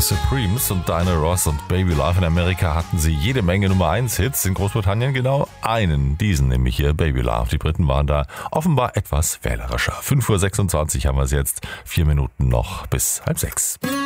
Supremes und Diana Ross und Baby Love. In Amerika hatten sie jede Menge Nummer 1 Hits, in Großbritannien genau einen, diesen nämlich hier, Baby Love. Die Briten waren da offenbar etwas wählerischer. 5:26 Uhr haben wir es jetzt, 4 Minuten noch bis 5:30.